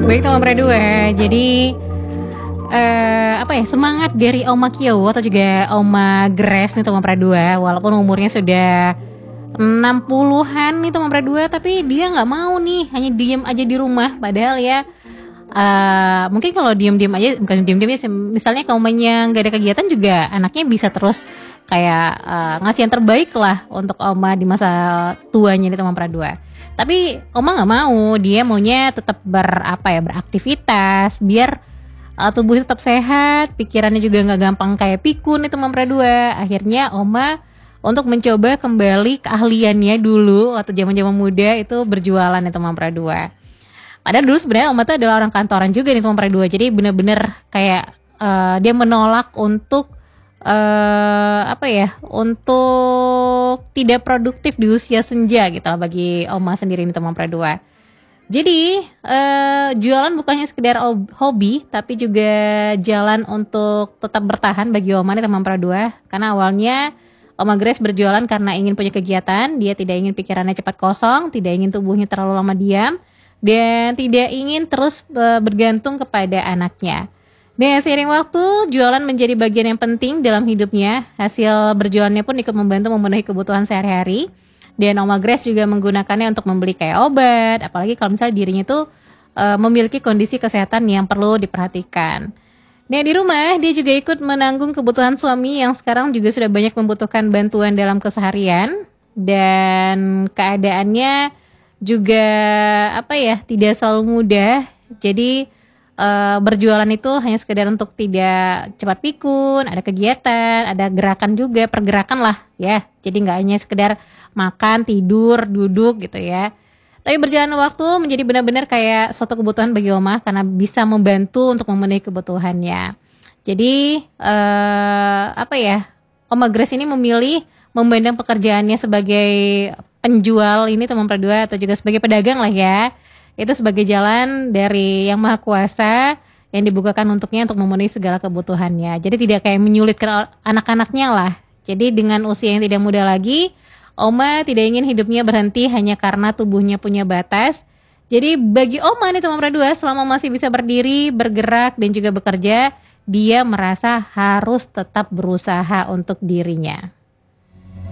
Baik teman Pradua, jadi apa ya, semangat dari Oma Kyo atau juga Oma Grace nih teman Pradua, walaupun umurnya sudah 60-an nih teman Pradua, tapi dia nggak mau nih hanya diem aja di rumah. Padahal ya mungkin kalau diem-diem aja, bukan diem-diem ya, misalnya kalau nggak ada kegiatan juga anaknya bisa terus kayak ngasih yang terbaik lah untuk Oma di masa tuanya nih teman Pradua. Tapi Oma nggak mau, dia maunya tetap beraktivitas biar tubuhnya tetap sehat, pikirannya juga nggak gampang kayak pikun itu Mam Pradua. Akhirnya Oma untuk mencoba kembali keahliannya dulu waktu zaman-zaman muda itu berjualan itu Mam Pradua. Padahal dulu sebenarnya Oma tuh adalah orang kantoran juga nih Mam Pradua. Jadi bener-bener kayak dia menolak untuk untuk tidak produktif di usia senja gitu lah bagi Oma sendiri nih Mam Pradua. Jadi jualan bukannya sekedar hobi, tapi juga jalan untuk tetap bertahan bagi Oma nih teman Pradua. Karena awalnya Oma Grace berjualan karena ingin punya kegiatan, dia tidak ingin pikirannya cepat kosong, tidak ingin tubuhnya terlalu lama diam, dan tidak ingin terus bergantung kepada anaknya. Dan seiring waktu, jualan menjadi bagian yang penting dalam hidupnya. Hasil berjualannya pun ikut membantu memenuhi kebutuhan sehari-hari. Dan Oma Grace juga menggunakannya untuk membeli kayak obat, apalagi kalau misalnya dirinya tuh memiliki kondisi kesehatan yang perlu diperhatikan. Nah di rumah dia juga ikut menanggung kebutuhan suami yang sekarang juga sudah banyak membutuhkan bantuan dalam keseharian. Dan keadaannya juga tidak selalu mudah. Jadi berjualan itu hanya sekedar untuk tidak cepat pikun, ada kegiatan, ada gerakan juga, pergerakan lah ya. Jadi nggak hanya sekedar makan, tidur, duduk gitu ya. Tapi berjalan waktu menjadi benar-benar kayak suatu kebutuhan bagi Oma karena bisa membantu untuk memenuhi kebutuhannya. Jadi Oma Grace ini memilih memandang pekerjaannya sebagai penjual ini teman Pradua atau juga sebagai pedagang lah ya. Itu sebagai jalan dari Yang Maha Kuasa yang dibukakan untuknya untuk memenuhi segala kebutuhannya. Jadi tidak kayak menyulitkan anak-anaknya lah. Jadi dengan usia yang tidak muda lagi, Oma tidak ingin hidupnya berhenti hanya karena tubuhnya punya batas. Jadi bagi Oma nih teman Pradua, selama masih bisa berdiri, bergerak dan juga bekerja, dia merasa harus tetap berusaha untuk dirinya.